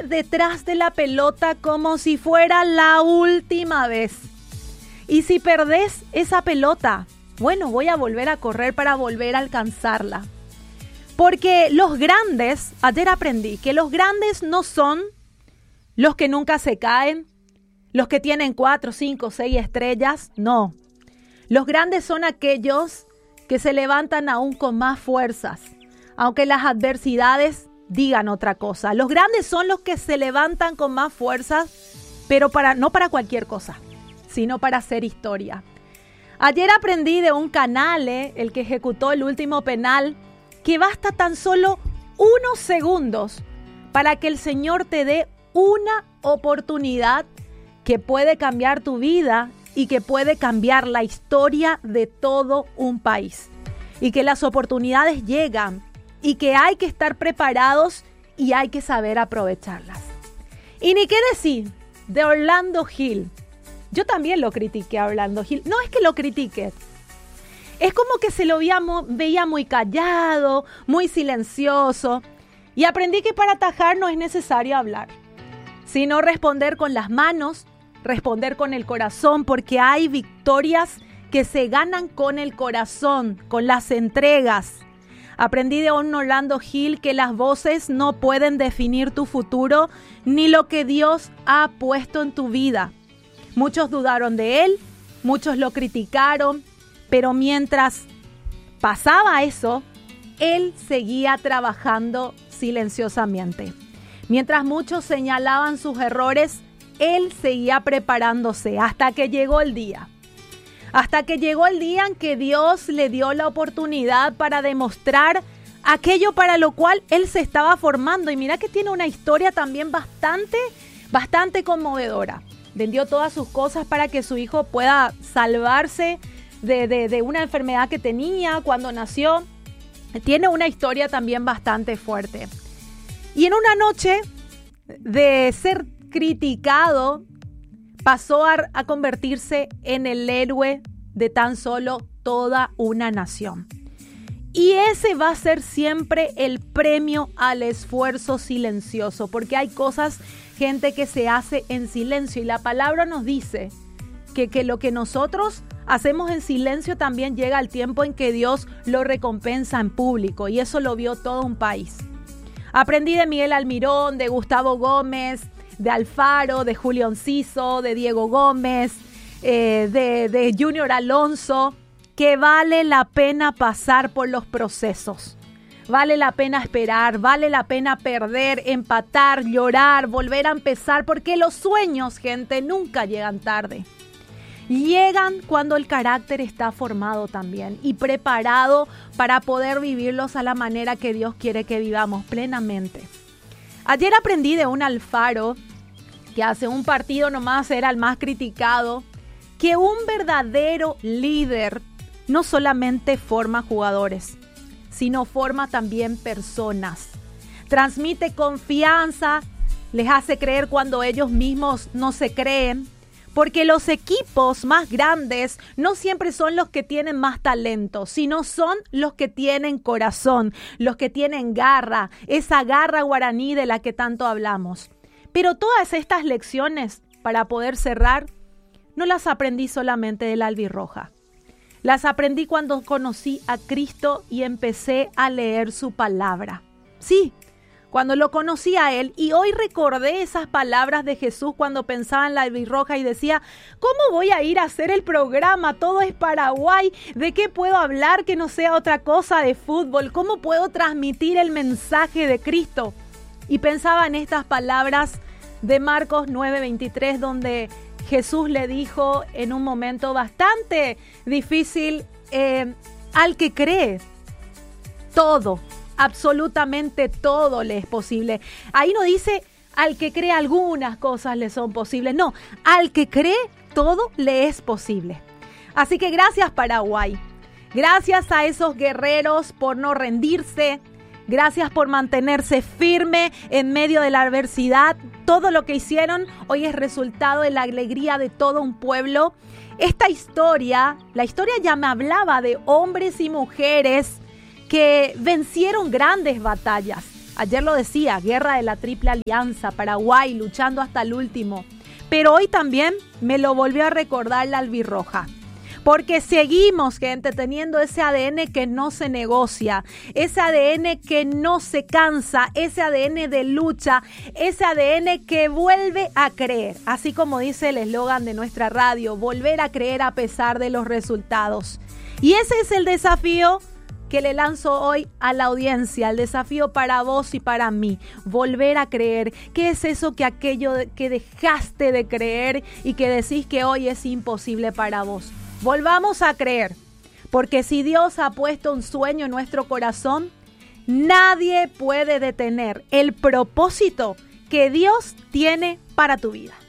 detrás de la pelota como si fuera la última vez. Y si perdés esa pelota, bueno, voy a volver a correr para volver a alcanzarla. Porque los grandes, ayer aprendí que los grandes no son los que nunca se caen, los que tienen 4, 5, 6 estrellas, no. Los grandes son aquellos que se levantan aún con más fuerzas, aunque las adversidades digan otra cosa. Los grandes son los que se levantan con más fuerzas, pero no para cualquier cosa, sino para hacer historia. Ayer aprendí de un canal, el que ejecutó el último penal, que basta tan solo unos segundos para que el Señor te dé una oportunidad que puede cambiar tu vida y que puede cambiar la historia de todo un país. Y que las oportunidades llegan y que hay que estar preparados y hay que saber aprovecharlas. Y ni qué decir de Orlando Hill. Yo también lo critiqué a Orlando Hill. No es que lo critique. Es como que se lo veía muy callado, muy silencioso. Y aprendí que para atajar no es necesario hablar, sino responder con las manos, responder con el corazón, porque hay victorias que se ganan con el corazón, con las entregas. Aprendí de un Orlando Hill que las voces no pueden definir tu futuro ni lo que Dios ha puesto en tu vida. Muchos dudaron de él, muchos lo criticaron, pero mientras pasaba eso, él seguía trabajando silenciosamente. Mientras muchos señalaban sus errores, él seguía preparándose hasta que llegó el día. Hasta que llegó el día en que Dios le dio la oportunidad para demostrar aquello para lo cual él se estaba formando. Y mira que tiene una historia también bastante conmovedora. Vendió todas sus cosas para que su hijo pueda salvarse de una enfermedad que tenía cuando nació. Tiene una historia también bastante fuerte. Y en una noche de ser criticado, pasó a convertirse en el héroe de tan solo toda una nación. Y ese va a ser siempre el premio al esfuerzo silencioso, porque hay cosas, gente, que se hace en silencio. Y la palabra nos dice que lo que nosotros hacemos en silencio también llega al tiempo en que Dios lo recompensa en público. Y eso lo vio todo un país. Aprendí de Miguel Almirón, de Gustavo Gómez, de Alfaro, de Julio Enciso, de Diego Gómez, de Junior Alonso, que vale la pena pasar por los procesos. Vale la pena esperar, vale la pena perder, empatar, llorar, volver a empezar, porque los sueños, gente, nunca llegan tarde. Llegan cuando el carácter está formado también y preparado para poder vivirlos a la manera que Dios quiere que vivamos plenamente. Ayer aprendí de un Alfaro, que hace un partido nomás era el más criticado, que un verdadero líder no solamente forma jugadores, sino forma también personas. Transmite confianza, les hace creer cuando ellos mismos no se creen, porque los equipos más grandes no siempre son los que tienen más talento, sino son los que tienen corazón, los que tienen garra, esa garra guaraní de la que tanto hablamos. Pero todas estas lecciones, para poder cerrar, no las aprendí solamente de la albirroja. Las aprendí cuando conocí a Cristo y empecé a leer su palabra. Sí, cuando lo conocí a él, y hoy recordé esas palabras de Jesús cuando pensaba en la albirroja y decía, ¿cómo voy a ir a hacer el programa? Todo es Paraguay. ¿De qué puedo hablar que no sea otra cosa de fútbol? ¿Cómo puedo transmitir el mensaje de Cristo? Y pensaba en estas palabras de Marcos 9:23, donde Jesús le dijo en un momento bastante difícil, al que cree, todo, absolutamente todo le es posible. Ahí no dice al que cree algunas cosas le son posibles, no, al que cree todo le es posible. Así que gracias Paraguay, gracias a esos guerreros por no rendirse, gracias por mantenerse firme en medio de la adversidad. Todo lo que hicieron hoy es resultado de la alegría de todo un pueblo. Esta historia, la historia ya me hablaba de hombres y mujeres que vencieron grandes batallas, Ayer lo decía, guerra de la Triple Alianza, Paraguay luchando hasta el último. Pero hoy también me lo volvió a recordar la albirroja. Porque seguimos, gente, teniendo ese ADN que no se negocia, ese ADN que no se cansa, ese ADN de lucha, ese ADN que vuelve a creer. Así como dice el eslogan de nuestra radio, volver a creer a pesar de los resultados. Y ese es el desafío que le lanzo hoy a la audiencia, el desafío para vos y para mí, volver a creer. ¿Qué es eso que aquello que dejaste de creer y que decís que hoy es imposible para vos? Volvamos a creer, porque si Dios ha puesto un sueño en nuestro corazón, nadie puede detener el propósito que Dios tiene para tu vida.